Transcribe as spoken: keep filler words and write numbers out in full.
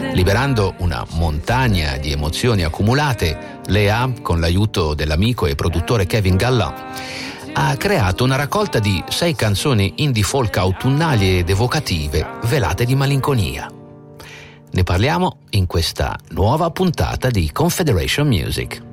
Liberando una montagna di emozioni accumulate, Lea, con l'aiuto dell'amico e produttore Kevin Gallant, ha creato una raccolta di sei canzoni indie folk autunnali ed evocative, velate di malinconia. Ne parliamo in questa nuova puntata di Confederation Music.